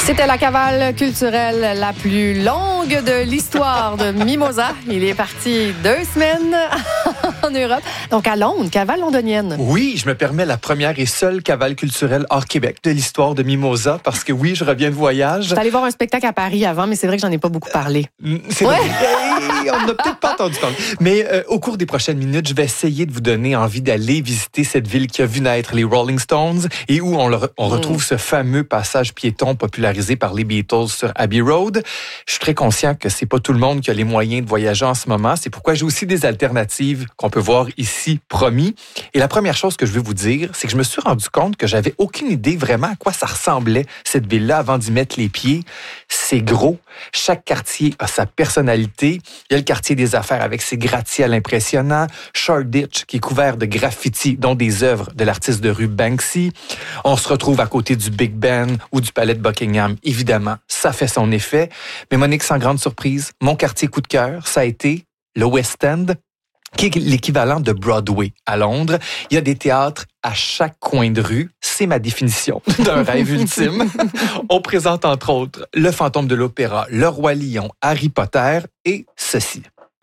C'était la cavale culturelle la plus longue de l'histoire de Mimosa. Il est parti 2 semaines en Europe. Donc à Londres, cavale londonienne. Oui, je me permets la première et seule cavale culturelle hors Québec de l'histoire de Mimosa parce que oui, je reviens de voyage. Je suis allée voir un spectacle à Paris avant, mais c'est vrai que j'en ai pas beaucoup parlé. C'est vrai. On n'a peut-être pas entendu parler. Mais au cours des prochaines minutes, je vais essayer de vous donner envie d'aller visiter cette ville qui a vu naître les Rolling Stones et où on retrouve ce fameux passage piéton popularisé par les Beatles sur Abbey Road. Je suis très conscient que c'est pas tout le monde qui a les moyens de voyager en ce moment. C'est pourquoi j'ai aussi des alternatives qu'on peut voir ici, promis. Et la première chose que je veux vous dire, c'est que je me suis rendu compte que j'avais aucune idée vraiment à quoi ça ressemblait, cette ville-là, avant d'y mettre les pieds. C'est gros. Chaque quartier a sa personnalité. Il y a le quartier des affaires avec ses gratte-ciels impressionnants. Shoreditch, qui est couvert de graffitis, dont des œuvres de l'artiste de rue Banksy. On se retrouve à côté du Big Ben ou du palais de Buckingham. Évidemment, ça fait son effet. Mais Monique, sans grande surprise, mon quartier coup de cœur, ça a été le West End, qui est l'équivalent de Broadway à Londres. Il y a des théâtres à chaque coin de rue. C'est ma définition d'un rêve ultime. On présente entre autres Le Fantôme de l'Opéra, Le Roi Lion, Harry Potter et ceci.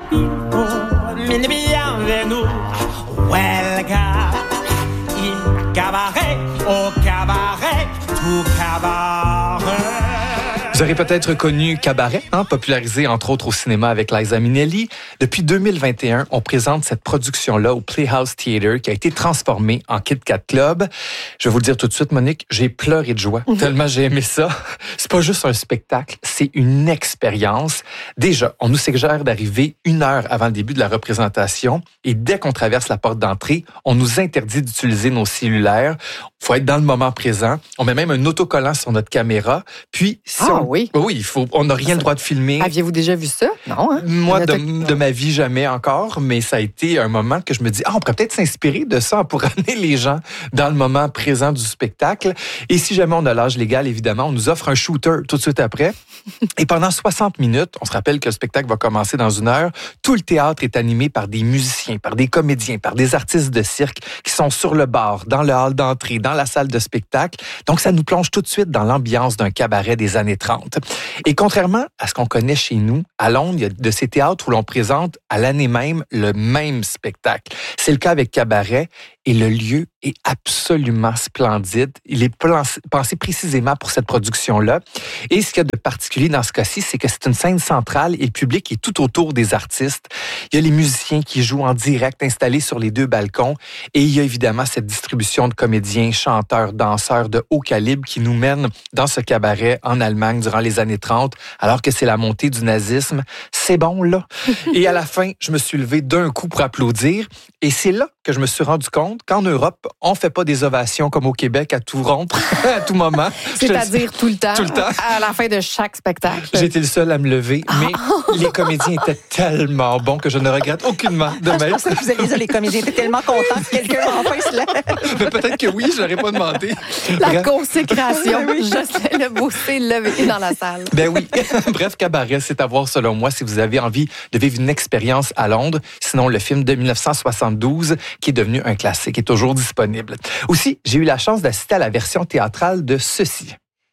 Vous aurez peut-être connu Cabaret, popularisé entre autres au cinéma avec Liza Minnelli. Depuis 2021, on présente cette production-là au Playhouse Theatre qui a été transformée en Kit Kat Club. Je vais vous le dire tout de suite, Monique, j'ai pleuré de joie, tellement j'ai aimé ça. C'est pas juste un spectacle, c'est une expérience. Déjà, on nous suggère d'arriver 1 heure avant le début de la représentation et dès qu'on traverse la porte d'entrée, on nous interdit d'utiliser nos cellulaires. Il faut être dans le moment présent. On met même un autocollant sur notre caméra. Puis, si oui, on n'a rien le droit de filmer. Aviez-vous déjà vu ça? Non, hein? Moi, de ma vie, jamais encore, mais ça a été un moment que je me dis, on pourrait peut-être s'inspirer de ça pour amener les gens dans le moment présent du spectacle. Et si jamais on a l'âge légal, évidemment, on nous offre un shooter tout de suite après. Et pendant 60 minutes, on se rappelle que le spectacle va commencer dans 1 heure, tout le théâtre est animé par des musiciens, par des comédiens, par des artistes de cirque qui sont sur le bar, dans le hall d'entrée, dans la salle de spectacle. Donc, ça nous plonge tout de suite dans l'ambiance d'un cabaret des années 30. Et contrairement à ce qu'on connaît chez nous, à Londres, il y a de ces théâtres où l'on présente à l'année même le même spectacle. C'est le cas avec Cabaret et le lieu est absolument splendide. Il est pensé précisément pour cette production-là. Et ce qu'il y a de particulier dans ce cas-ci, c'est que c'est une scène centrale et le public est tout autour des artistes. Il y a les musiciens qui jouent en direct installés sur les 2 balcons et il y a évidemment cette distribution de comédiens, chanteurs, danseurs de haut calibre qui nous mènent dans ce cabaret en Allemagne durant les années 30, alors que c'est la montée du nazisme. C'est bon, là. Et à la fin, je me suis levé d'un coup pour applaudir et c'est là que je me suis rendu compte qu'en Europe, on ne fait pas des ovations comme au Québec à tout rompre, à tout moment. C'est-à-dire tout le temps, tout le temps, à la fin de chaque spectacle. J'ai été le seul à me lever, mais les comédiens étaient tellement bons que je ne regrette aucunement de Je pensais que vous alliez dire les comédiens étaient tellement contents que quelqu'un enfin se lève. Mais peut-être que oui, je n'aurais pas demandé. La consécration, Jocelyn Lebaucé levé dans la salle. Ben oui. Bref, Cabaret, c'est à voir selon moi si vous avez envie de vivre une expérience à Londres. Sinon, le film de 1972, qui est devenu un classique, est toujours disponible. Aussi, j'ai eu la chance d'assister à la version théâtrale de ceci.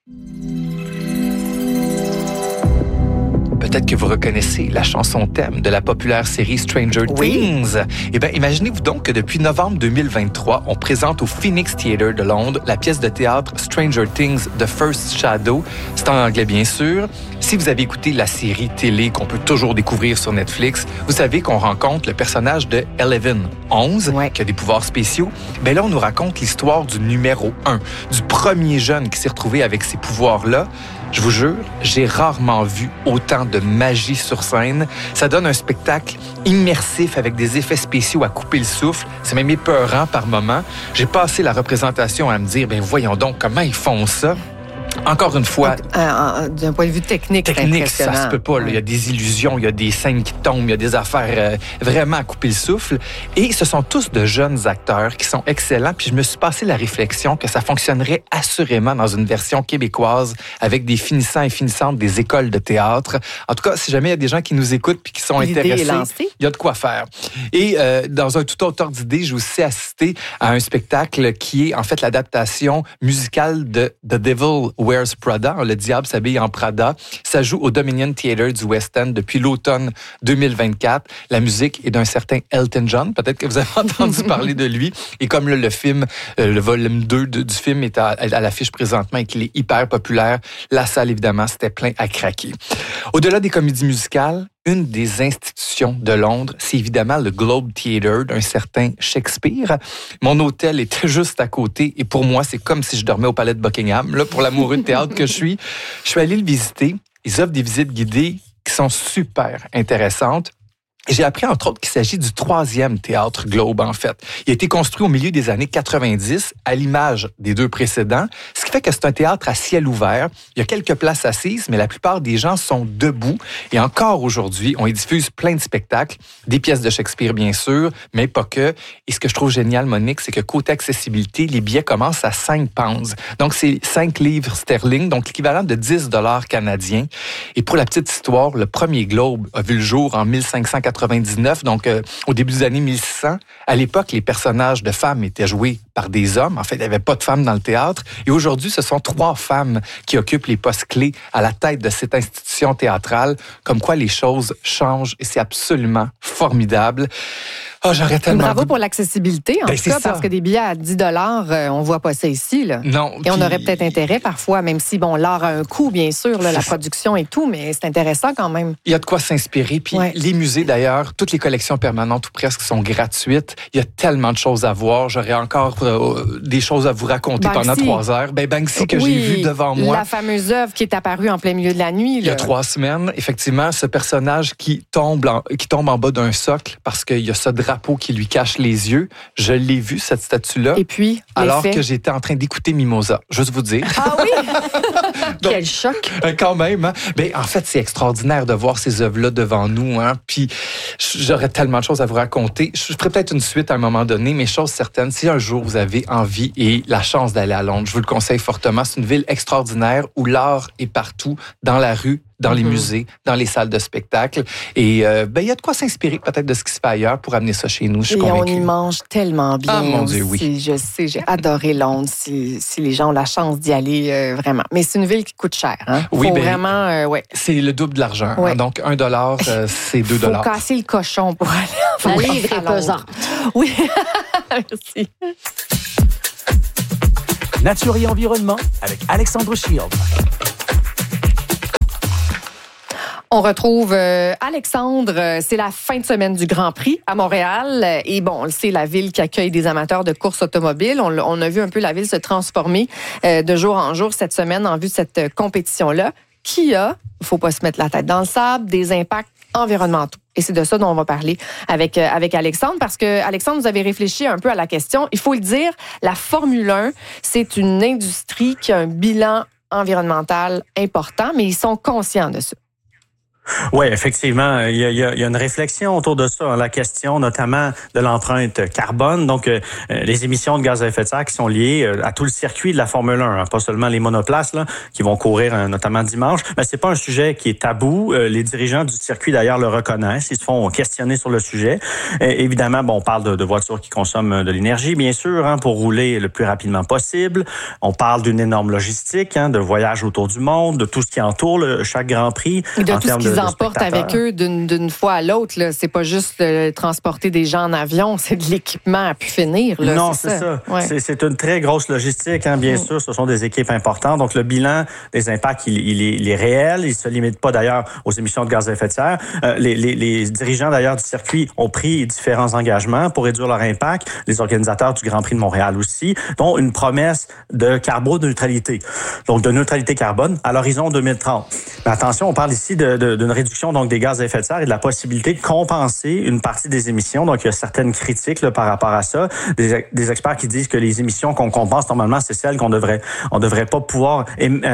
Peut-être que vous reconnaissez la chanson thème de la populaire série Stranger Things. Eh bien, imaginez-vous donc que depuis novembre 2023, on présente au Phoenix Theatre de Londres la pièce de théâtre Stranger Things The First Shadow. C'est en anglais, bien sûr. Si vous avez écouté la série télé qu'on peut toujours découvrir sur Netflix, vous savez qu'on rencontre le personnage de Eleven, 11, qui a des pouvoirs spéciaux. Bien là, on nous raconte l'histoire du numéro 1, du premier jeune qui s'est retrouvé avec ces pouvoirs-là. Je vous jure, j'ai rarement vu autant de magie sur scène. Ça donne un spectacle immersif avec des effets spéciaux à couper le souffle. C'est même épeurant par moments. J'ai passé la représentation à me dire, voyons donc comment ils font ça. Encore une fois... D'un point de vue technique, ça se peut pas. Là. Il y a des illusions, il y a des scènes qui tombent, il y a des affaires vraiment à couper le souffle. Et ce sont tous de jeunes acteurs qui sont excellents. Puis je me suis passé la réflexion que ça fonctionnerait assurément dans une version québécoise avec des finissants et finissantes des écoles de théâtre. En tout cas, si jamais il y a des gens qui nous écoutent puis qui sont intéressés, il y a de quoi faire. Et dans un tout autre ordre d'idée, j'ai aussi assisté à un spectacle qui est en fait l'adaptation musicale de The Devil Wears Prada. Le diable s'habille en Prada. Ça joue au Dominion Theatre du West End depuis l'automne 2024. La musique est d'un certain Elton John. Peut-être que vous avez entendu parler de lui. Et comme là, le film, le volume 2 du film est à l'affiche présentement et qu'il est hyper populaire, la salle, évidemment, c'était plein à craquer. Au-delà des comédies musicales, une des institutions de Londres, c'est évidemment le Globe Theatre d'un certain Shakespeare. Mon hôtel était juste à côté et pour moi, c'est comme si je dormais au palais de Buckingham. Là, pour l'amoureux de théâtre que je suis allé le visiter. Ils offrent des visites guidées qui sont super intéressantes. J'ai appris, entre autres, qu'il s'agit du 3e théâtre Globe, en fait. Il a été construit au milieu des années 90, à l'image des 2 précédents, ce qui fait que c'est un théâtre à ciel ouvert. Il y a quelques places assises, mais la plupart des gens sont debout. Et encore aujourd'hui, on y diffuse plein de spectacles, des pièces de Shakespeare, bien sûr, mais pas que. Et ce que je trouve génial, Monique, c'est que côté accessibilité, les billets commencent à 5 pounds. Donc, c'est 5 livres sterling, donc l'équivalent de 10 $ canadiens. Et pour la petite histoire, le premier Globe a vu le jour en 1599, donc au début des années 1600. À l'époque, les personnages de femmes étaient joués par des hommes. En fait, il n'y avait pas de femmes dans le théâtre. Et aujourd'hui, ce sont 3 femmes qui occupent les postes clés à la tête de cette institution théâtrale. Comme quoi, les choses changent et c'est absolument formidable. Oh, j'aurais tellement... Bravo pour l'accessibilité, en tout cas, parce que des billets à 10 $, on voit pas ça ici, là. Non. Et on aurait peut-être intérêt parfois, même si, bon, l'art a un coût, bien sûr, là, la production et tout, mais c'est intéressant quand même. Il y a de quoi s'inspirer. Puis les musées, d'ailleurs, toutes les collections permanentes ou presque sont gratuites. Il y a tellement de choses à voir. J'aurais encore des choses à vous raconter Banksy. pendant 3 heures. Banksy, que j'ai vu devant moi. La fameuse œuvre qui est apparue en plein milieu de la nuit. Là. Il y a 3 semaines, effectivement, ce personnage qui tombe en bas d'un socle parce qu'il y a ce drapeau qui lui cache les yeux. Je l'ai vu, cette statue-là. Et puis, alors que j'étais en train d'écouter Mimosa. Juste vous dire. Ah oui? Donc, quel choc! Quand même. Hein? En fait, c'est extraordinaire de voir ces œuvres-là devant nous. Hein? Puis, j'aurais tellement de choses à vous raconter. Je ferai peut-être une suite à un moment donné, mais chose certaine, si un jour vous avez envie et la chance d'aller à Londres, je vous le conseille fortement. C'est une ville extraordinaire où l'art est partout, dans la rue, dans les musées, dans les salles de spectacle. Et il y a de quoi s'inspirer peut-être de ce qui se fait ailleurs pour amener ça chez nous, je suis convaincue. Et on y mange tellement bien. Ah, mon Dieu, oui. Je sais, j'ai adoré Londres, si les gens ont la chance d'y aller, vraiment. Mais c'est une ville qui coûte cher. Hein? Oui, vraiment, c'est le double de l'argent. Ouais. Hein? Donc, $1, c'est $2. Il faut casser le cochon pour aller en La livre est pesante. Oui, merci. Nature et environnement avec Alexandre Shield. On retrouve Alexandre. C'est la fin de semaine du Grand Prix à Montréal. Et bon, c'est la ville qui accueille des amateurs de courses automobiles. On a vu un peu la ville se transformer de jour en jour cette semaine en vue de cette compétition-là qui a, il ne faut pas se mettre la tête dans le sable, des impacts environnementaux. Et c'est de ça dont on va parler avec Alexandre, parce que, Alexandre, vous avez réfléchi un peu à la question. Il faut le dire, la Formule 1, c'est une industrie qui a un bilan environnemental important, mais ils sont conscients de ça. Oui, effectivement, il y a une réflexion autour de ça, la question notamment de l'empreinte carbone, donc les émissions de gaz à effet de serre qui sont liées à tout le circuit de la Formule 1, hein, pas seulement les monoplaces là, qui vont courir notamment dimanche, mais c'est pas un sujet qui est tabou. Les dirigeants du circuit d'ailleurs le reconnaissent, ils se font questionner sur le sujet. Évidemment, on parle de voitures qui consomment de l'énergie, bien sûr, hein, pour rouler le plus rapidement possible. On parle d'une énorme logistique, hein, de voyages autour du monde, de tout ce qui entoure chaque Grand Prix. Et de tout ce qu'ils emportent avec eux d'une fois à l'autre. Là. C'est pas juste transporter des gens en avion, c'est de l'équipement à pu finir. Là, non, c'est ça. Ouais. C'est une très grosse logistique, hein, bien sûr. Ce sont des équipes importantes. Donc, le bilan des impacts, il est réel. Il se limite pas d'ailleurs aux émissions de gaz à effet de serre. Les dirigeants d'ailleurs du circuit ont pris différents engagements pour réduire leur impact. Les organisateurs du Grand Prix de Montréal aussi, dont une promesse de carboneutralité. Donc, de neutralité carbone à l'horizon 2030. Mais attention, on parle ici d'une réduction donc des gaz à effet de serre et de la possibilité de compenser une partie des émissions. Donc, il y a certaines critiques là, par rapport à ça. Des experts qui disent que les émissions qu'on compense normalement, c'est celles qu'on devrait pas pouvoir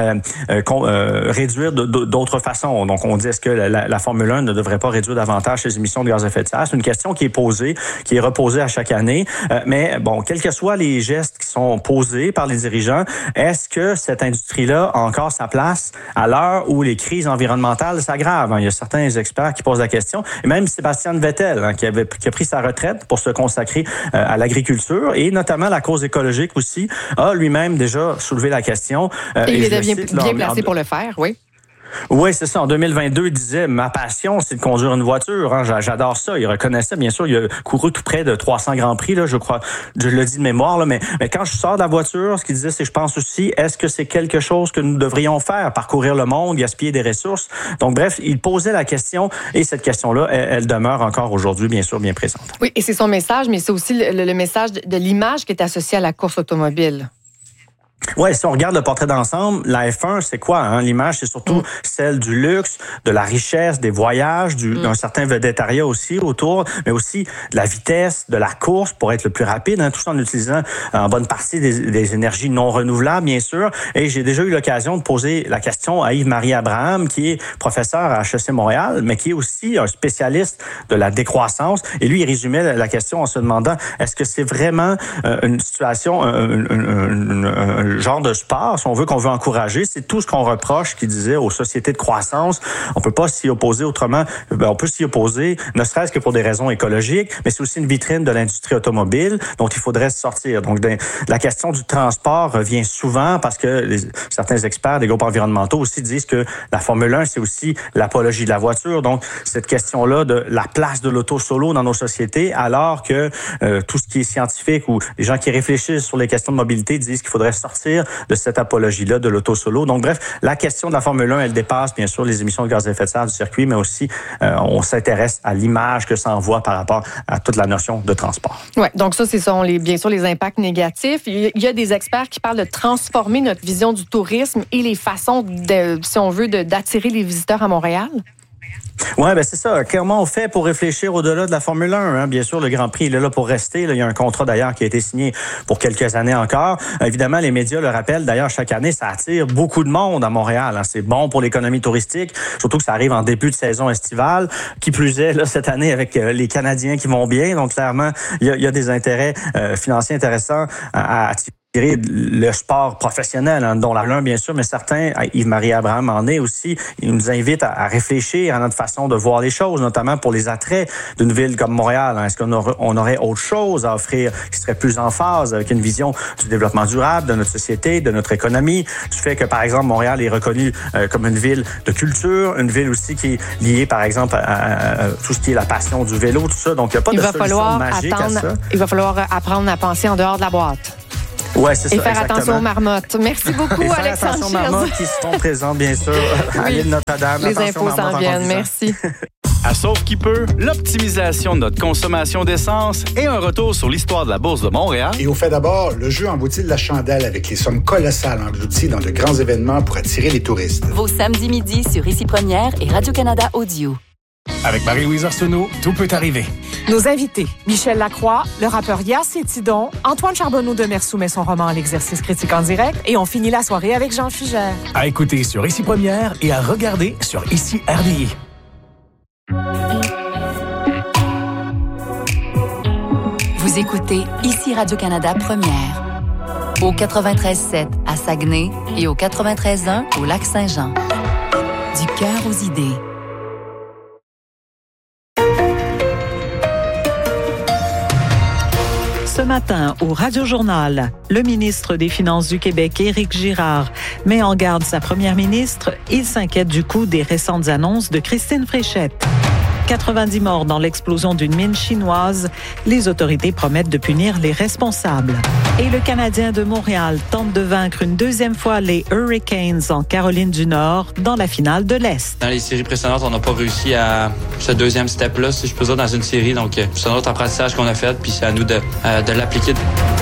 réduire d'autres façons. Donc, on dit est-ce que la Formule 1 ne devrait pas réduire davantage ses émissions de gaz à effet de serre? C'est une question qui est posée, qui est reposée à chaque année. Mais bon, quels que soient les gestes qui sont posés par les dirigeants, est-ce que cette industrie-là a encore sa place à l'heure où les crises environnementales s'aggravent? grave. Il y a certains experts qui posent la question. Et même Sébastien Vettel, qui a pris sa retraite pour se consacrer à l'agriculture et notamment la cause écologique aussi, a lui-même déjà soulevé la question. Et il est bien placé pour le faire, oui. Oui, c'est ça. En 2022, il disait, ma passion, c'est de conduire une voiture. J'adore ça. Il reconnaissait, bien sûr, il a couru tout près de 300 Grands Prix, là, je crois. Je le dis de mémoire, là, mais quand je sors de la voiture, ce qu'il disait, c'est, je pense aussi, est-ce que c'est quelque chose que nous devrions faire? Parcourir le monde, gaspiller des ressources? Donc, bref, il posait la question et cette question-là, elle demeure encore aujourd'hui, bien sûr, bien présente. Oui, et c'est son message, mais c'est aussi le message de l'image qui est associée à la course automobile. Ouais, si on regarde le portrait d'ensemble, la F1, c'est quoi? Hein? L'image, c'est surtout celle du luxe, de la richesse, des voyages, d'un certain vedettariat aussi autour, mais aussi de la vitesse, de la course pour être le plus rapide, hein, tout ça en utilisant en bonne partie des énergies non renouvelables, bien sûr. Et j'ai déjà eu l'occasion de poser la question à Yves-Marie Abraham, qui est professeur à HEC Montréal, mais qui est aussi un spécialiste de la décroissance. Et lui, il résumait la question en se demandant, est-ce que c'est vraiment une situation, un genre de sport, si on veut, qu'on veut encourager, c'est tout ce qu'on reproche, qu'il disait, aux sociétés de croissance. On peut pas s'y opposer autrement. On peut s'y opposer, ne serait-ce que pour des raisons écologiques, mais c'est aussi une vitrine de l'industrie automobile, dont il faudrait se sortir. Donc, la question du transport revient souvent parce que certains experts des groupes environnementaux aussi disent que la Formule 1, c'est aussi l'apologie de la voiture. Donc, cette question-là de la place de l'auto solo dans nos sociétés, alors que tout ce qui est scientifique ou les gens qui réfléchissent sur les questions de mobilité disent qu'il faudrait sortir de cette apologie-là de l'auto solo. Donc, bref, la question de la Formule 1, elle dépasse, bien sûr, les émissions de gaz à effet de serre du circuit, mais aussi, on s'intéresse à l'image que ça envoie par rapport à toute la notion de transport. Oui, donc ça, ce sont bien sûr les impacts négatifs. Il y a des experts qui parlent de transformer notre vision du tourisme et les façons, si on veut, d'attirer les visiteurs à Montréal. Oui, ben c'est ça. Comment on fait pour réfléchir au-delà de la Formule 1? Hein? Bien sûr, le Grand Prix, il est là pour rester. Là, il y a un contrat, d'ailleurs, qui a été signé pour quelques années encore. Évidemment, les médias le rappellent. D'ailleurs, chaque année, ça attire beaucoup de monde à Montréal. Hein? C'est bon pour l'économie touristique, surtout que ça arrive en début de saison estivale. Qui plus est, là, cette année, avec les Canadiens qui vont bien. Donc, clairement, il y a des intérêts financiers intéressants à attirer le sport professionnel, hein, dont l'un, bien sûr, mais certains, Yves-Marie Abraham en est aussi, il nous invite à réfléchir à notre façon de voir les choses, notamment pour les attraits d'une ville comme Montréal. Hein. Est-ce qu'on aurait autre chose à offrir qui serait plus en phase avec une vision du développement durable de notre société, de notre économie, du fait que, par exemple, Montréal est reconnue comme une ville de culture, une ville aussi qui est liée, par exemple, à tout ce qui est la passion du vélo, tout ça. Donc, il n'y a pas de solution magique à ça. Il va falloir apprendre à penser en dehors de la boîte. Ouais, c'est ça. Et faire exactement. attention aux marmottes. Merci beaucoup, et Alexandre. Faire attention aux marmottes qui seront présentes, bien sûr, à l'île Notre-Dame. Les infos s'en viennent. Merci. À Sauve qui peut, l'optimisation de notre consommation d'essence et un retour sur l'histoire de la Bourse de Montréal. Et au fait d'abord, le jeu en vaut-il la chandelle avec les sommes colossales englouties dans de grands événements pour attirer les touristes. Vos samedis midi sur Ici Première et Radio-Canada Audio. Avec Marie-Louise Arsenault, tout peut arriver. Nos invités, Michel Lacroix, le rappeur Yacine Tidon, Antoine Charbonneau de Mer soumet son roman L'exercice critique en direct et on finit la soirée avec Jean Fugère. À écouter sur Ici Première et à regarder sur Ici RDI. Vous écoutez Ici Radio-Canada Première. Au 93.7 à Saguenay et au 93.1 au Lac-Saint-Jean. Du cœur aux idées. Ce matin, au Radio-Journal, le ministre des Finances du Québec, Éric Girard, met en garde sa première ministre. Il s'inquiète du coût des récentes annonces de Christine Fréchette. 90 morts dans l'explosion d'une mine chinoise. Les autorités promettent de punir les responsables. Et le Canadien de Montréal tente de vaincre une deuxième fois les Hurricanes en Caroline du Nord dans la finale de l'Est. Dans les séries précédentes, on n'a pas réussi à ce deuxième step-là, si je peux dire, dans une série. Donc, c'est un autre apprentissage qu'on a fait, puis c'est à nous de l'appliquer.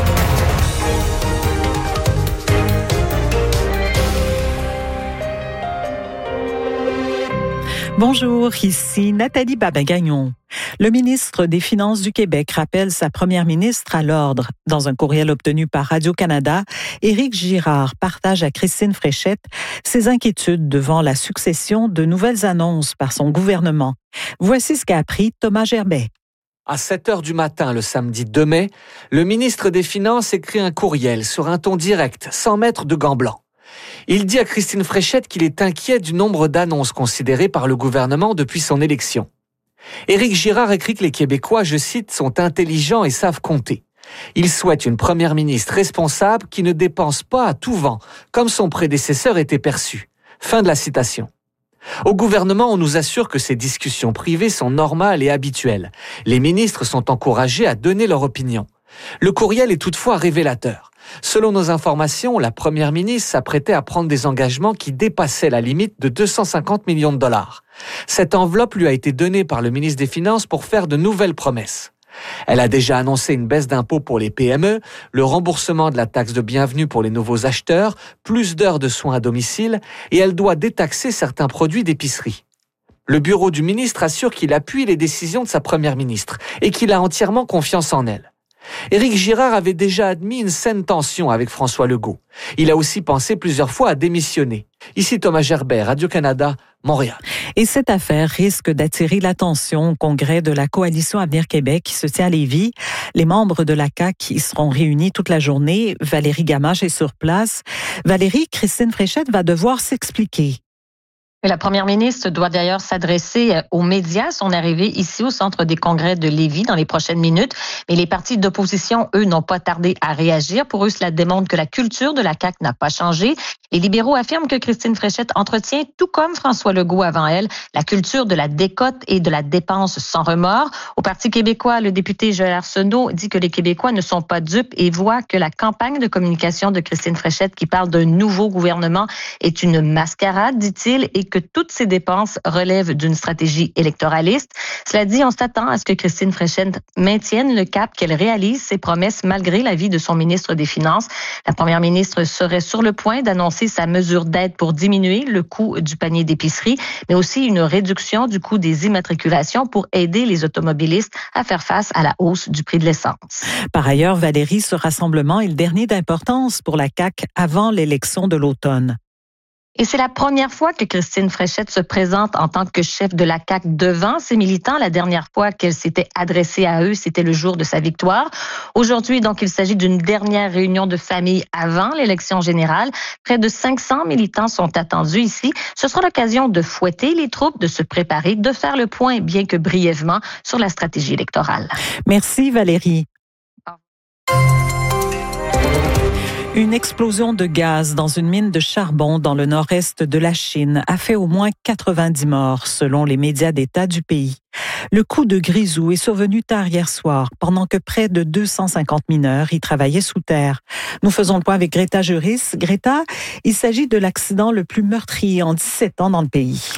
Bonjour, ici Nathalie Babin-Gagnon. Le ministre des Finances du Québec rappelle sa première ministre à l'ordre. Dans un courriel obtenu par Radio-Canada, Éric Girard partage à Christine Fréchette ses inquiétudes devant la succession de nouvelles annonces par son gouvernement. Voici ce qu'a appris Thomas Gerbet. À 7h du matin, le samedi 2 mai, le ministre des Finances écrit un courriel sur un ton direct, sans mettre de gants blancs. Il dit à Christine Fréchette qu'il est inquiet du nombre d'annonces considérées par le gouvernement depuis son élection. Éric Girard écrit que les Québécois, je cite, sont intelligents et savent compter. Il souhaite une première ministre responsable qui ne dépense pas à tout vent, comme son prédécesseur était perçu. Fin de la citation. Au gouvernement, on nous assure que ces discussions privées sont normales et habituelles. Les ministres sont encouragés à donner leur opinion. Le courriel est toutefois révélateur. Selon nos informations, la première ministre s'apprêtait à prendre des engagements qui dépassaient la limite de 250 millions de dollars. Cette enveloppe lui a été donnée par le ministre des Finances pour faire de nouvelles promesses. Elle a déjà annoncé une baisse d'impôts pour les PME, le remboursement de la taxe de bienvenue pour les nouveaux acheteurs, plus d'heures de soins à domicile, et elle doit détaxer certains produits d'épicerie. Le bureau du ministre assure qu'il appuie les décisions de sa première ministre et qu'il a entièrement confiance en elle. Éric Girard avait déjà admis une saine tension avec François Legault. Il a aussi pensé plusieurs fois à démissionner. Ici Thomas Gerbert, Radio-Canada, Montréal. Et cette affaire risque d'attirer l'attention au congrès de la Coalition Avenir Québec qui se tient à Lévis. Les membres de la CAQ y seront réunis toute la journée. Valérie Gamache est sur place. Valérie, Christine Fréchette va devoir s'expliquer. La première ministre doit d'ailleurs s'adresser aux médias à son arrivée ici au centre des congrès de Lévis dans les prochaines minutes. Mais les partis d'opposition, eux, n'ont pas tardé à réagir. Pour eux, cela démontre que la culture de la CAQ n'a pas changé. Les libéraux affirment que Christine Fréchette entretient, tout comme François Legault avant elle, la culture de la décote et de la dépense sans remords. Au Parti québécois, le député Joël Arsenault dit que les Québécois ne sont pas dupes et voient que la campagne de communication de Christine Fréchette qui parle d'un nouveau gouvernement est une mascarade, dit-il, et que toutes ces dépenses relèvent d'une stratégie électoraliste. Cela dit, on s'attend à ce que Christine Fréchette maintienne le cap, qu'elle réalise ses promesses malgré l'avis de son ministre des Finances. La première ministre serait sur le point d'annoncer sa mesure d'aide pour diminuer le coût du panier d'épicerie, mais aussi une réduction du coût des immatriculations pour aider les automobilistes à faire face à la hausse du prix de l'essence. Par ailleurs, Valérie, ce rassemblement est le dernier d'importance pour la CAQ avant l'élection de l'automne. Et c'est la première fois que Christine Fréchette se présente en tant que chef de la CAQ devant ses militants. La dernière fois qu'elle s'était adressée à eux, c'était le jour de sa victoire. Aujourd'hui, donc, il s'agit d'une dernière réunion de famille avant l'élection générale. Près de 500 militants sont attendus ici. Ce sera l'occasion de fouetter les troupes, de se préparer, de faire le point, bien que brièvement, sur la stratégie électorale. Merci Valérie. Une explosion de gaz dans une mine de charbon dans le nord-est de la Chine a fait au moins 90 morts, selon les médias d'État du pays. Le coup de grisou est survenu tard hier soir, pendant que près de 250 mineurs y travaillaient sous terre. Nous faisons le point avec Greta Juris. Greta, il s'agit de l'accident le plus meurtrier en 17 ans dans le pays.